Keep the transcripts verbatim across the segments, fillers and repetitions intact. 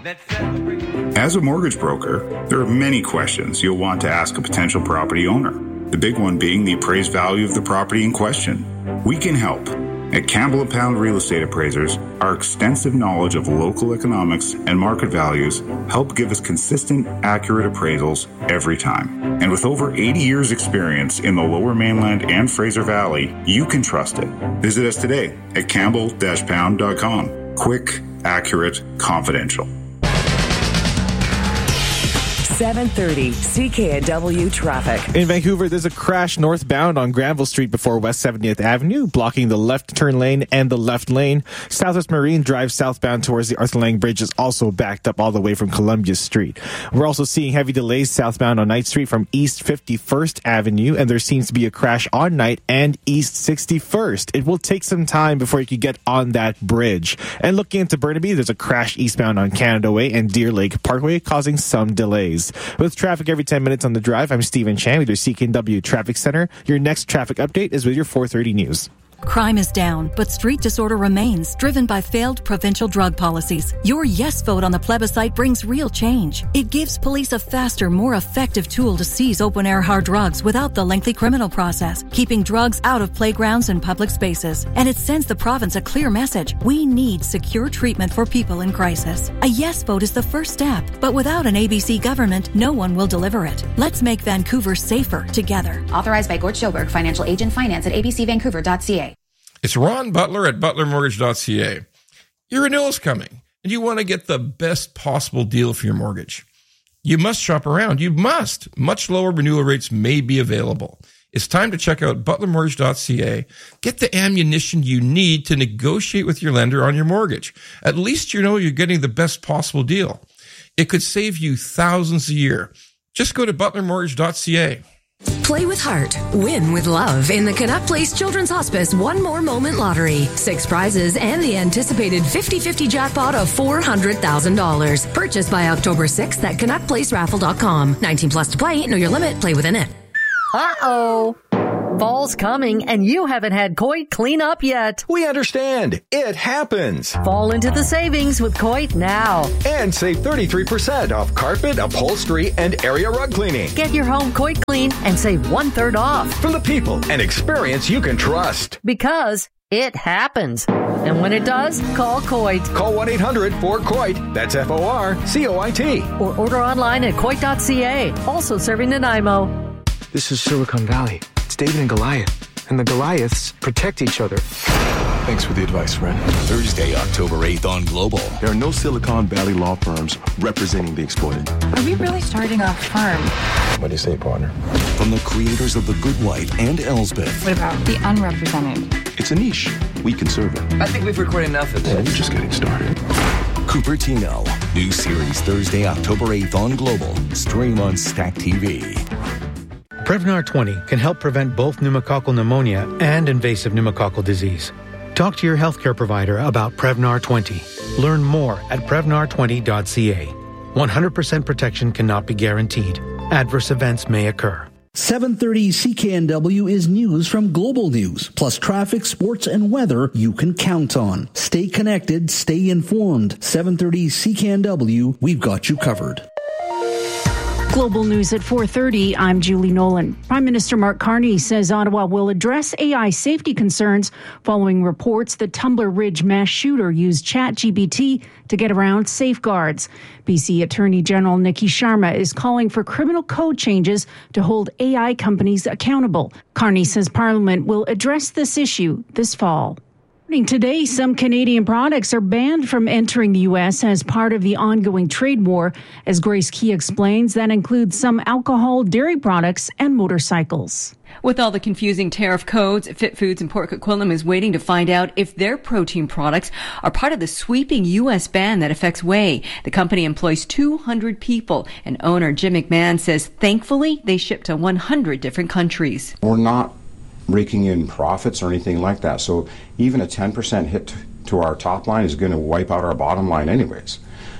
As a mortgage broker, there are many questions you'll want to ask a potential property owner. The big one being the appraised value of the property in question. We can help. At Campbell and Pound Real Estate Appraisers, our extensive knowledge of local economics and market values help give us consistent, accurate appraisals every time. And with over eighty years experience in the Lower Mainland and Fraser Valley, you can trust it. Visit us today at campbell dash pound dot com. Quick, accurate, confidential. seven thirty C K N W traffic. In Vancouver, there's a crash northbound on Granville Street before West seventieth Avenue, blocking the left turn lane and the left lane. Southwest Marine Drive southbound towards the Arthur Lang Bridge is also backed up all the way from Columbia Street. We're also seeing heavy delays southbound on Knight Street from East fifty-first Avenue, and there seems to be a crash on Knight and East sixty-first. It will take some time before you can get on that bridge. And looking into Burnaby, there's a crash eastbound on Canada Way and Deer Lake Parkway, causing some delays. With traffic every ten minutes on the drive, I'm Stephen Chan with your C K N W Traffic Center. Your next traffic update is with your four thirty news. Crime is down, but street disorder remains, driven by failed provincial drug policies. Your yes vote on the plebiscite brings real change. It gives police a faster, more effective tool to seize open-air hard drugs without the lengthy criminal process, keeping drugs out of playgrounds and public spaces. And it sends the province a clear message. We need secure treatment for people in crisis. A yes vote is the first step, but without an A B C government, no one will deliver it. Let's make Vancouver safer together. Authorized by Gord Schoberg, Financial Agent Finance at a b c vancouver dot c a. It's Ron Butler at butler mortgage dot c a. Your renewal is coming, and you want to get the best possible deal for your mortgage. You must shop around. You must. Much lower renewal rates may be available. It's time to check out butler mortgage dot c a. Get the ammunition you need to negotiate with your lender on your mortgage. At least you know you're getting the best possible deal. It could save you thousands a year. Just go to butler mortgage dot c a. Play with heart, win with love in the Canuck Place Children's Hospice One More Moment Lottery. Six prizes and the anticipated fifty-fifty jackpot of four hundred thousand dollars. Purchased by October sixth at canuck place raffle dot com. nineteen plus to play. Know your limit. Play within it. Uh-oh. Fall's coming, and you haven't had Coit clean up yet. We understand. It happens. Fall into the savings with Coit now. And save thirty-three percent off carpet, upholstery, and area rug cleaning. Get your home Coit clean and save one-third off. From the people and experience you can trust. Because it happens. And when it does, call Coit. Call one eight hundred four C O I T. That's F O R C O I T. Or order online at coit dot c a. Also serving Nanaimo. This is Silicon Valley. It's David and Goliath, and the Goliaths protect each other. Thanks for the advice, friend. Thursday, October eighth on Global. There are no Silicon Valley law firms representing the exploited. Are we really starting a firm? What do you say, partner? From the creators of The Good Wife and Elsbeth. What about the unrepresented? It's a niche. We can serve it. I think we've recorded enough of this. Yeah, we're just getting started. Cupertino. New series Thursday, October eighth on Global. Stream on Stack T V. Prevnar twenty can help prevent both pneumococcal pneumonia and invasive pneumococcal disease. Talk to your healthcare provider about Prevnar twenty. Learn more at prevnar twenty dot c a. one hundred percent protection cannot be guaranteed. Adverse events may occur. seven thirty C K N W is news from Global News, plus traffic, sports, and weather you can count on. Stay connected, stay informed. seven thirty C K N W, we've got you covered. Global News at four thirty, I'm Julie Nolan. Prime Minister Mark Carney says Ottawa will address A I safety concerns following reports that Tumbler Ridge mass shooter used ChatGPT to get around safeguards. B C Attorney General Nikki Sharma is calling for criminal code changes to hold A I companies accountable. Carney says Parliament will address this issue this fall. Today, some Canadian products are banned from entering the U S as part of the ongoing trade war. As Grace Key explains, that includes some alcohol, dairy products, and motorcycles. With all the confusing tariff codes, Fit Foods and Port Coquitlam is waiting to find out if their protein products are part of the sweeping U S ban that affects whey. The company employs two hundred people, and owner Jim McMahon says thankfully they ship to one hundred different countries. We're not raking in profits or anything like that. So even a ten percent hit to our top line is going to wipe out our bottom line anyways.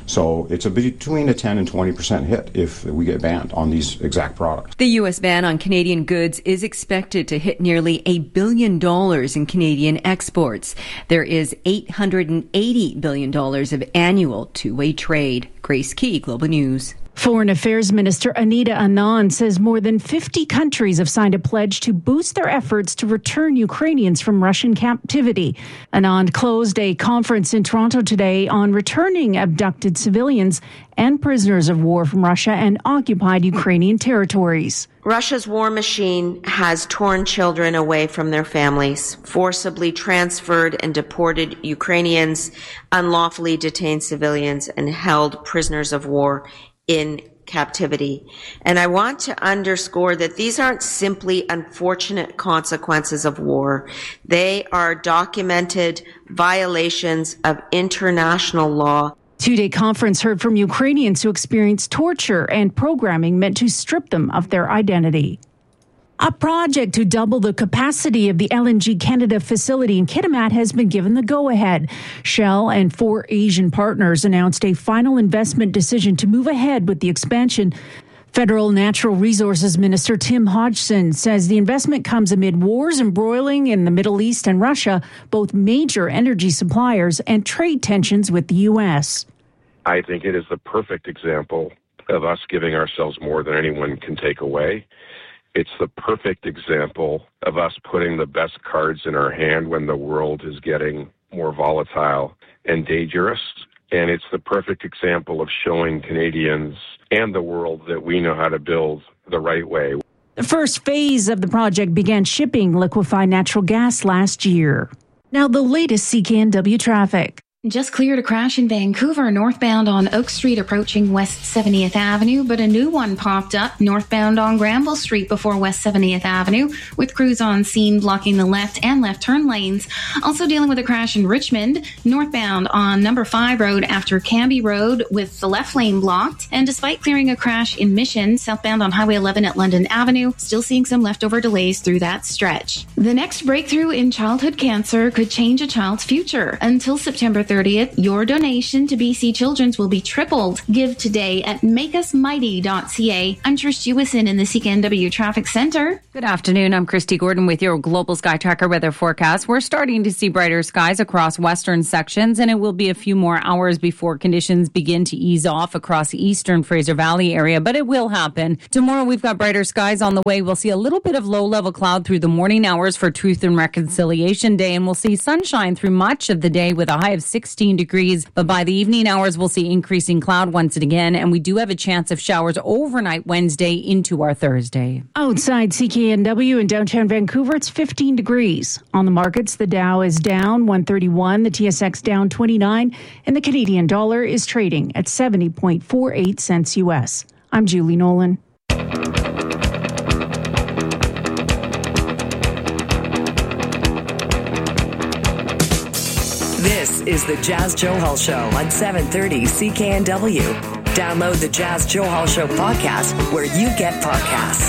So it's a between a ten and twenty percent hit if we get banned on these exact products. The U S ban on Canadian goods is expected to hit nearly a billion dollars in Canadian exports. There is eight hundred eighty billion dollars of annual two-way trade. Grace Key, Global News. Foreign Affairs Minister Anita Anand says more than fifty countries have signed a pledge to boost their efforts to return Ukrainians from Russian captivity. Anand closed a conference in Toronto today on returning abducted civilians and prisoners of war from Russia and occupied Ukrainian territories. Russia's war machine has torn children away from their families, forcibly transferred and deported Ukrainians, unlawfully detained civilians, and held prisoners of war in captivity. And I want to underscore that these aren't simply unfortunate consequences of war. They are documented violations of international law. Two-day conference heard from Ukrainians who experienced torture and programming meant to strip them of their identity. A project to double the capacity of the L N G Canada facility in Kitimat has been given the go-ahead. Shell and four Asian partners announced a final investment decision to move ahead with the expansion. Federal Natural Resources Minister Tim Hodgson says the investment comes amid wars embroiling in the Middle East and Russia, both major energy suppliers, and trade tensions with the U S. I think it is the perfect example of us giving ourselves more than anyone can take away. It's the perfect example of us putting the best cards in our hand when the world is getting more volatile and dangerous. And it's the perfect example of showing Canadians and the world that we know how to build the right way. The first phase of the project began shipping liquefied natural gas last year. Now the latest C K N W traffic. Just cleared a crash in Vancouver, northbound on Oak Street approaching West seventieth Avenue, but a new one popped up northbound on Granville Street before West seventieth Avenue, with crews on scene blocking the left and left turn lanes. Also dealing with a crash in Richmond, northbound on Number five Road after Cambie Road with the left lane blocked. And despite clearing a crash in Mission, southbound on Highway eleven at London Avenue, still seeing some leftover delays through that stretch. The next breakthrough in childhood cancer could change a child's future. Until September thirtieth, your donation to B C Children's will be tripled. Give today at make us mighty dot c a. I'm Trish Jewison in the C K N W Traffic Center. Good afternoon. I'm Christy Gordon with your Global Sky Tracker weather forecast. We're starting to see brighter skies across western sections, and it will be a few more hours before conditions begin to ease off across the eastern Fraser Valley area, but it will happen. Tomorrow, we've got brighter skies on the way. We'll see a little bit of low-level cloud through the morning hours for Truth and Reconciliation Day, and we'll see sunshine through much of the day with a high of sixteen degrees. But by the evening hours, we'll see increasing cloud once again, and we do have a chance of showers overnight Wednesday into our Thursday. Outside C K N W in downtown Vancouver, it's fifteen degrees. On the markets, the Dow is down one thirty-one, the T S X down twenty-nine, and the Canadian dollar is trading at seventy point four eight cents U S. I'm Julie Nolan. This is the Jazz Joe Hall Show on seven thirty C K N W. Download the Jazz Joe Hall Show podcast where you get podcasts.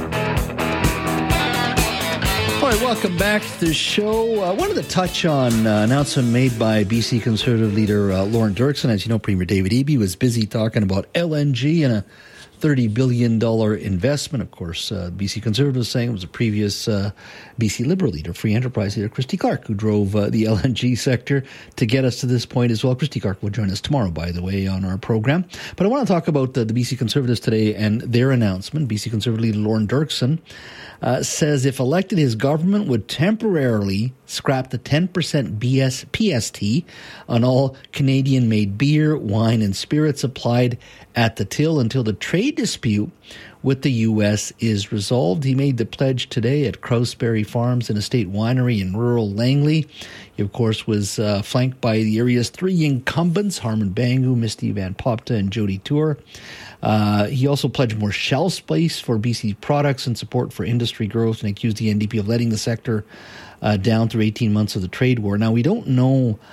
All right, welcome back to the show. I uh, wanted to touch on an uh, announcement made by B C Conservative leader uh, Lorne Dirksen. As you know, Premier David Eby was busy talking about L N G and a thirty billion dollars investment. Of course, uh, B C Conservatives saying it was a previous uh, B C Liberal leader, Free Enterprise leader, Christy Clark, who drove uh, the L N G sector to get us to this point as well. Christy Clark will join us tomorrow, by the way, on our program. But I want to talk about uh, the B C Conservatives today and their announcement. B C Conservative leader Lorne Dirksen uh, says if elected, his government would temporarily scrap the ten percent B S P S T on all Canadian-made beer, wine, and spirits applied at the till until the trade dispute with the U S is resolved. He made the pledge today at Crowsberry Farms, an estate winery in rural Langley. He, of course, was uh, flanked by the area's three incumbents, Harman Bangu, Misty Van Popta, and Jody Tour. Uh, he also pledged more shelf space for B C products and support for industry growth, and accused the N D P of letting the sector uh, down through eighteen months of the trade war. Now, we don't know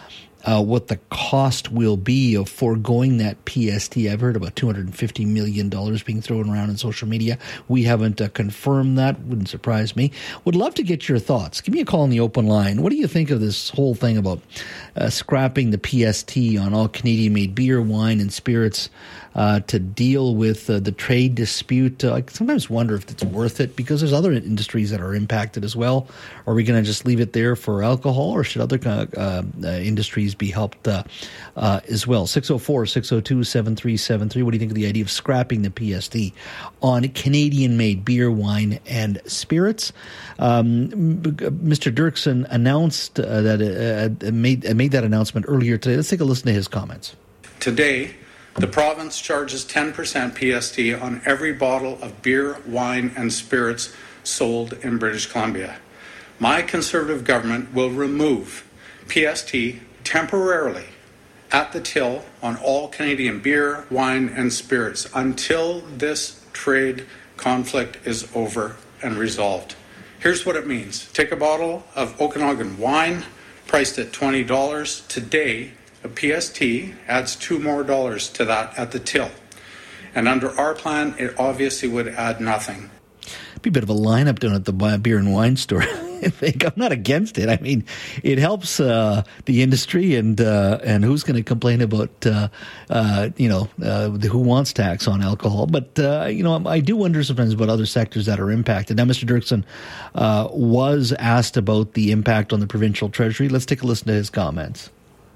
uh, what the cost will be of foregoing that P S T. I've heard about two hundred fifty million dollars being thrown around in social media. We haven't uh, confirmed that. Wouldn't surprise me. Would love to get your thoughts. Give me a call on the open line. What do you think of this whole thing about uh, scrapping the P S T on all Canadian-made beer, wine, and spirits uh, to deal with uh, the trade dispute? Uh, I sometimes wonder if it's worth it, because there's other industries that are impacted as well. Are we going to just leave it there for alcohol, or should other uh, uh, industries be helped uh, uh, as well? six oh four, six oh two, seven three seven three. What do you think of the idea of scrapping the P S T on Canadian-made beer, wine, and spirits? Um, Mister Dirksen announced uh, that uh, made uh, made that announcement earlier today. Let's take a listen to his comments. Today, the province charges ten percent P S T on every bottle of beer, wine, and spirits sold in British Columbia. My Conservative government will remove P S T temporarily at the till on all Canadian beer, wine, and spirits until this trade conflict is over and resolved. Here's what it means. Take a bottle of Okanagan wine, priced at twenty dollars. Today, a P S T adds two more dollars to that at the till. And under our plan, it obviously would add nothing. Be a bit of a lineup down at the beer and wine store. I think I'm not against it. I mean, it helps uh, the industry, and uh, and who's going to complain about uh, uh, you know uh, the who wants tax on alcohol? But uh, you know, I do wonder sometimes about other sectors that are impacted. Now, Mister Dirksen uh, was asked about the impact on the provincial treasury. Let's take a listen to his comments.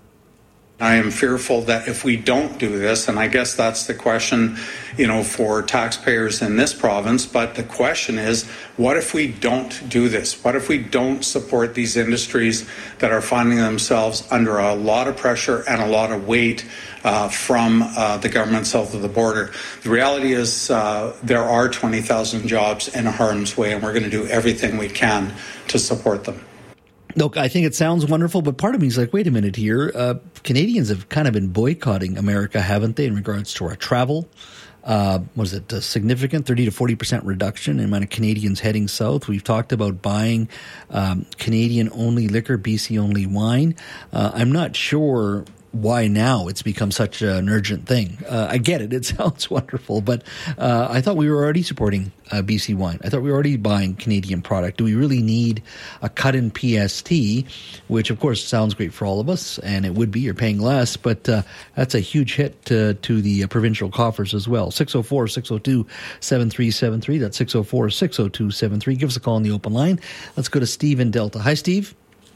I am fearful that if we don't do this, and I guess that's the question, you know, for taxpayers in this province, but the question is, what if we don't do this? What if we don't support these industries that are finding themselves under a lot of pressure and a lot of weight uh, from uh, the government south of the border? The reality is uh, there are twenty thousand jobs in harm's way, and we're going to do everything we can to support them. Look, I think it sounds wonderful, but part of me is like, wait a minute here. Uh, Canadians have kind of been boycotting America, haven't they, in regards to our travel? Uh, was it a significant thirty to forty percent reduction in the amount of Canadians heading south? We've talked about buying um, Canadian-only liquor, B C-only wine. Uh, I'm not sure why now it's become such an urgent thing. Uh, I get it. It sounds wonderful, but uh, I thought we were already supporting uh, B C wine. I thought we were already buying Canadian product. Do we really need a cut in P S T, which of course sounds great for all of us, and it would be, you're paying less, but uh, that's a huge hit to, to the uh, provincial coffers as well. six oh four, six oh two, seven three seven three. That's six oh four, six oh two, seven three. Give us a call on the open line. Let's go to Steve in Delta. Hi, Steve.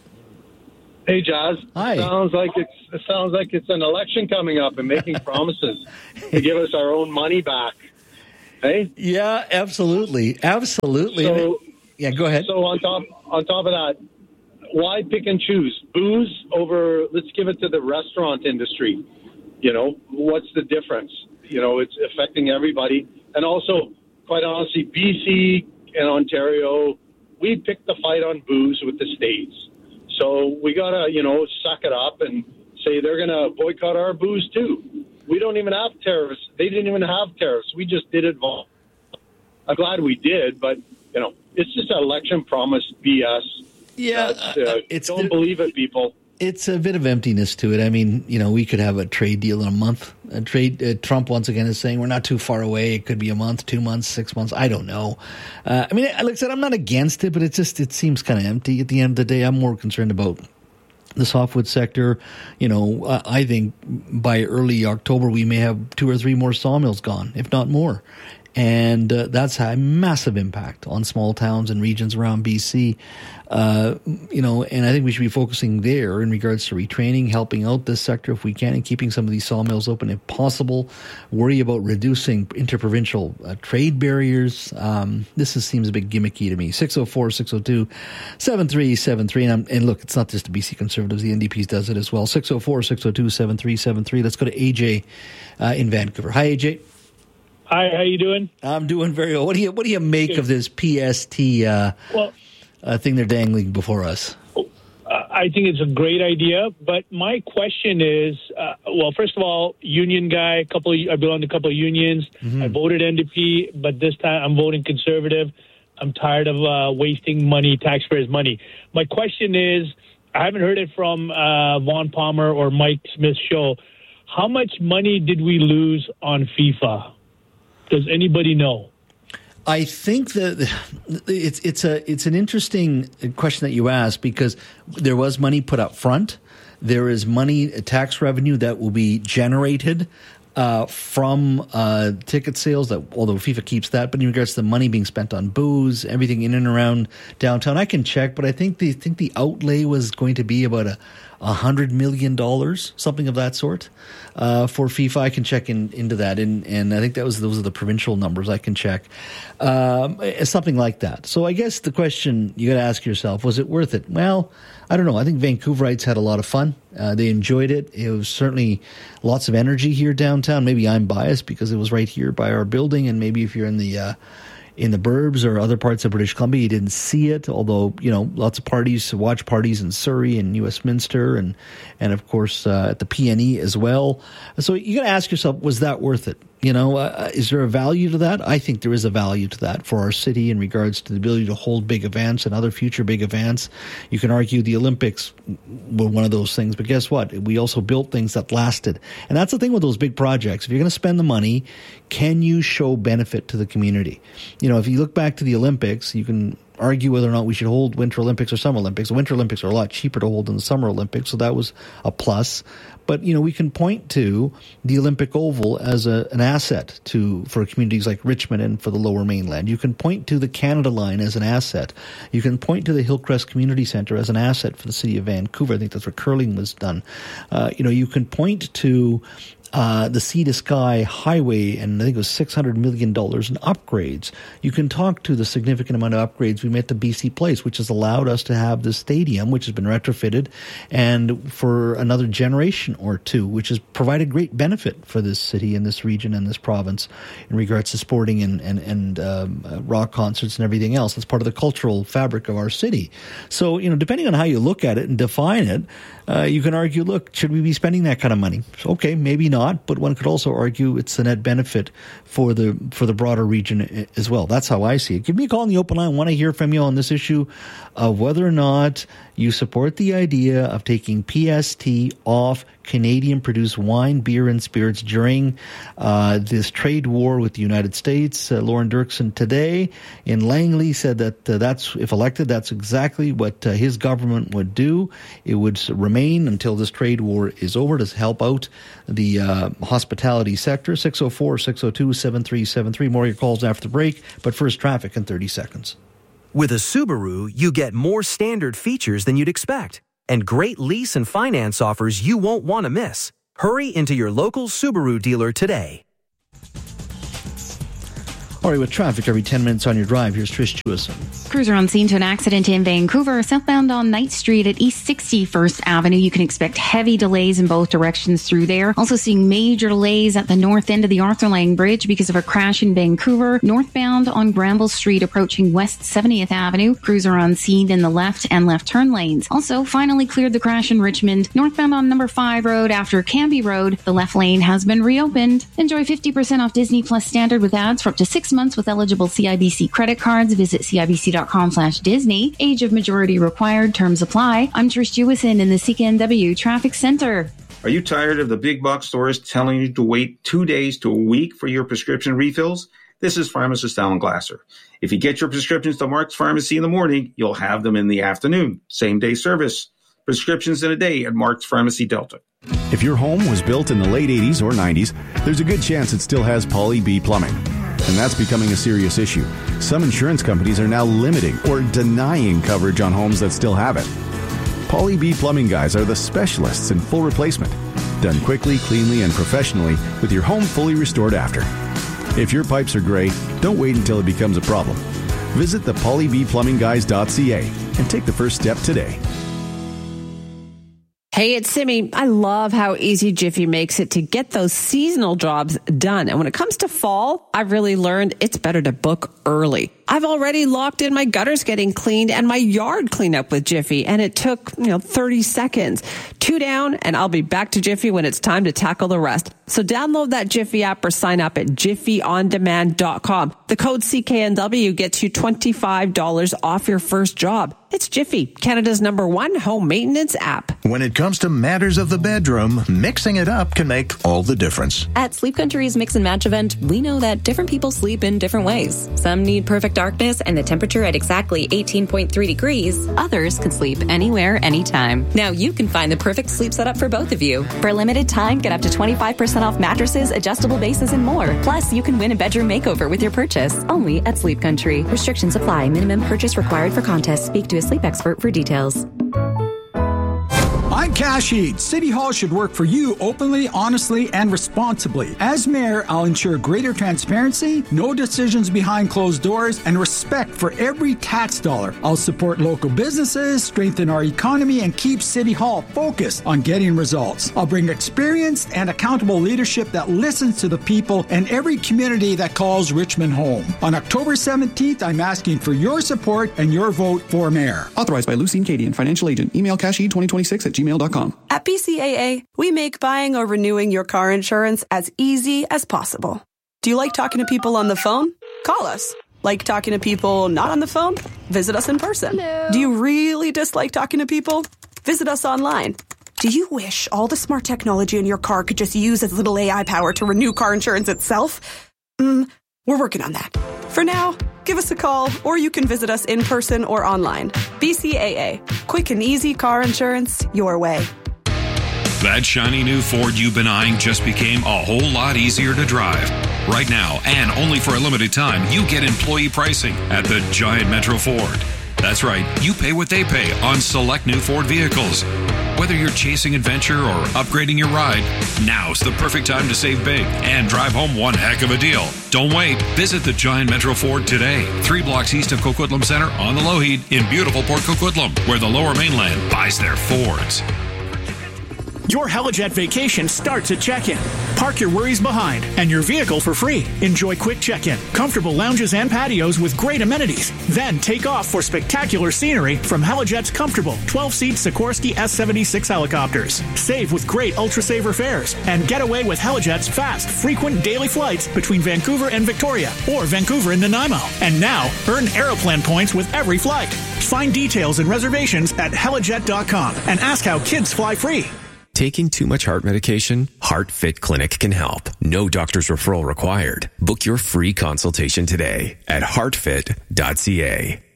Hey, Jazz. Hi. Sounds like it's it sounds like it's an election coming up and making promises to give us our own money back. Hey? Yeah, absolutely, absolutely. So, yeah, go ahead. So on top on top of that, why pick and choose booze over? Let's give it to the restaurant industry. You know, what's the difference? You know, it's affecting everybody, and also, quite honestly, B C and Ontario, we picked the fight on booze with the states. So we got to, you know, suck it up and say they're going to boycott our booze too. We don't even have tariffs. They didn't even have tariffs. We just did it. I'm glad we did, but, you know, it's just an election promise B S. Yeah. Uh, it's don't believe it, people. It's a bit of emptiness to it. I mean, you know, we could have a trade deal in a month. A trade. Uh, Trump once again is saying we're not too far away. It could be a month, two months, six months. I don't know. Uh, I mean, like I said, I'm not against it, but it just it seems kind of empty at the end of the day. I'm more concerned about the softwood sector. You know, uh, I think by early October we may have two or three more sawmills gone, if not more. And uh, that's a massive impact on small towns and regions around B C. Uh, you know, and I think we should be focusing there in regards to retraining, helping out this sector if we can, and keeping some of these sawmills open if possible. Worry about reducing interprovincial uh, trade barriers. Um, this is, seems a bit gimmicky to me. six oh four, six oh two, seven three seven three. And, and look, it's not just the B C Conservatives. The N D P does it as well. six oh four, six oh two, seven three seven three. Let's go to A J uh, in Vancouver. Hi, A J. Hi, how you doing? I'm doing very well. What do you What do you make Good. of this P S T uh, well, uh, thing they're dangling before us? Uh, I think it's a great idea, but my question is, uh, well, first of all, union guy. A couple, of, I belong to a couple of unions. Mm-hmm. I voted N D P, but this time I'm voting Conservative. I'm tired of uh, wasting money, taxpayers' money. My question is, I haven't heard it from uh, Vaughn Palmer or Mike Smith's show. How much money did we lose on FIFA? Does anybody know? I think that it's it's a it's an interesting question that you asked, because there was money put up front. There is money, tax revenue that will be generated uh, from uh, ticket sales. That although FIFA keeps that, but in regards to the money being spent on booze, everything in and around downtown, I can check. But I think the I think the outlay was going to be about a. A hundred million dollars, something of that sort, uh, for FIFA. I can check in, into that, and and I think that was those are the provincial numbers. I can check um, something like that. So I guess the question you got to ask yourself: was it worth it? Well, I don't know. I think Vancouverites had a lot of fun. Uh, they enjoyed it. It was certainly lots of energy here downtown. Maybe I'm biased because it was right here by our building, and maybe if you're in the uh, in the burbs or other parts of British Columbia, you didn't see it, although, you know, lots of parties, watch parties in Surrey and Westminster and, and of course, uh, at the P N E as well. So you got to ask yourself, was that worth it? You know, uh, is there a value to that? I think there is a value to that for our city in regards to the ability to hold big events and other future big events. You can argue the Olympics were one of those things, but guess what? We also built things that lasted. And that's the thing with those big projects. If you're going to spend the money, can you show benefit to the community? You know, if you look back to the Olympics, you can argue whether or not we should hold Winter Olympics or Summer Olympics. The Winter Olympics are a lot cheaper to hold than the Summer Olympics, so that was a plus. But, you know, we can point to the Olympic Oval as a, an asset to for communities like Richmond and for the Lower Mainland. You can point to the Canada Line as an asset. You can point to the Hillcrest Community Centre as an asset for the city of Vancouver. I think that's where curling was done. Uh, you know, you can point to Uh, the Sea to Sky Highway, and I think it was six hundred million dollars in upgrades. You can talk to the significant amount of upgrades we made to B C Place, which has allowed us to have the stadium, which has been retrofitted, and for another generation or two, which has provided great benefit for this city and this region and this province in regards to sporting and, and, and um, uh, rock concerts and everything else. That's part of the cultural fabric of our city. So, you know, depending on how you look at it and define it, uh, you can argue, look, should we be spending that kind of money? So, okay, maybe not. But one could also argue it's a net benefit for the for the broader region as well. That's how I see it. Give me a call on the open line. I want to hear from you on this issue of whether or not you support the idea of taking P S T off Canadian-produced wine, beer, and spirits during uh, this trade war with the United States. Uh, Lauren Dirksen today in Langley said that uh, that's, if elected, that's exactly what uh, his government would do. It would remain until this trade war is over to help out the uh, hospitality sector. six oh four, six oh two, seven three seven three. More of your calls after the break, but first traffic in thirty seconds. With a Subaru, you get more standard features than you'd expect, and great lease and finance offers you won't want to miss. Hurry into your local Subaru dealer today. All right, with traffic every ten minutes on your drive, here's Trish Jewison. Cruiser on scene to an accident in Vancouver, southbound on Knight Street at East sixty-first Avenue. You can expect heavy delays in both directions through there. Also seeing major delays at the north end of the Arthur Lang Bridge because of a crash in Vancouver. Northbound on Granville Street approaching West seventieth Avenue. Cruiser on scene in the left and left turn lanes. Also finally cleared the crash in Richmond. Northbound on number five Road after Canby Road. The left lane has been reopened. Enjoy fifty percent off Disney Plus Standard with ads for up to six months with eligible C I B C credit cards. Visit C I B C dot com slash Disney. Age of majority required. Terms apply. I'm Trish Jewison in the C K N W Traffic Center. Are you tired of the big box stores telling you to wait two days to a week for your prescription refills? This is pharmacist Alan Glasser. If you get your prescriptions to Mark's Pharmacy in the morning, you'll have them in the afternoon. Same day service. Prescriptions in a day at Mark's Pharmacy Delta. If your home was built in the late eighties or nineties, there's a good chance it still has Poly B plumbing. And that's becoming a serious issue. Some insurance companies are now limiting or denying coverage on homes that still have it. Poly B Plumbing Guys are the specialists in full replacement. Done quickly, cleanly, and professionally with your home fully restored after. If your pipes are gray, don't wait until it becomes a problem. Visit the poly b plumbing guys dot c a and take the first step today. Hey, it's Simi. I love how easy Jiffy makes it to get those seasonal jobs done. And when it comes to fall, I've really learned it's better to book early. I've already locked in my gutters getting cleaned and my yard cleaned up with Jiffy, and it took, you know, thirty seconds. Two down, and I'll be back to Jiffy when it's time to tackle the rest. So download that Jiffy app or sign up at jiffy on demand dot com. The code C K N W gets you twenty-five dollars off your first job. It's Jiffy, Canada's number one home maintenance app. When it comes to matters of the bedroom, mixing it up can make all the difference. At Sleep Country's Mix and Match event, we know that different people sleep in different ways. Some need perfect darkness and the temperature at exactly eighteen point three degrees. Others can sleep anywhere, anytime. Now you can find the perfect sleep setup for both of you. For a limited time, get up to twenty-five percent off mattresses, adjustable bases, and more. Plus, you can win a bedroom makeover with your purchase. Only at Sleep Country. Restrictions apply. Minimum purchase required for contest. Speak to a sleep expert for details. I'm Cash Ead. City Hall should work for you openly, honestly, and responsibly. As mayor, I'll ensure greater transparency, no decisions behind closed doors, and respect for every tax dollar. I'll support local businesses, strengthen our economy, and keep City Hall focused on getting results. I'll bring experienced and accountable leadership that listens to the people and every community that calls Richmond home. On October seventeenth, I'm asking for your support and your vote for mayor. Authorized by Lucine Cadian, financial agent. Email casheed twenty twenty-six at gmail dot com. At B C A A, we make buying or renewing your car insurance as easy as possible. Do you like talking to people on the phone? Call us. Like talking to people not on the phone? Visit us in person. Hello. Do you really dislike talking to people? Visit us online. Do you wish all the smart technology in your car could just use as little A I power to renew car insurance itself? Mm, we're working on that. For now, give us a call, or you can visit us in person or online. B C A A. Quick and easy car insurance your way. That shiny new Ford you've been eyeing just became a whole lot easier to drive. Right now, and only for a limited time, you get employee pricing at the Giant Metro Ford. That's right, you pay what they pay on select new Ford vehicles. Whether you're chasing adventure or upgrading your ride, now's the perfect time to save big and drive home one heck of a deal. Don't wait. Visit the Giant Metro Ford today, three blocks east of Coquitlam Center on the Lougheed in beautiful Port Coquitlam, where the Lower Mainland buys their Fords. Your Helijet vacation starts at check-in. Park your worries behind and your vehicle for free. Enjoy quick check-in, comfortable lounges and patios with great amenities. Then take off for spectacular scenery from Helijet's comfortable twelve-seat Sikorsky S seventy-six helicopters. Save with great Ultra Saver fares and get away with Helijet's fast, frequent daily flights between Vancouver and Victoria or Vancouver and Nanaimo. And now, earn Aeroplan points with every flight. Find details and reservations at helijet dot com and ask how kids fly free. Taking too much heart medication? HeartFit Clinic can help. No doctor's referral required. Book your free consultation today at heart fit dot c a.